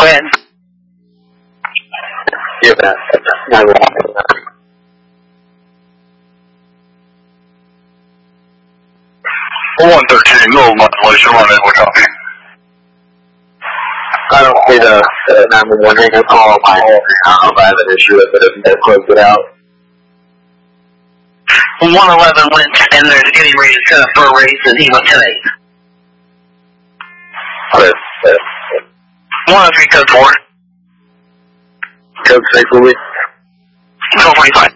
ahead. Yeah, man. 911. 113, low modulation, unable copy. I don't see the 911 ring call on my home. I have an issue with it. They closed it out. 111 went, and they're getting ready to set up for a race, and he went today. Okay. 103 code 4. Code 6, Louis. Code 45.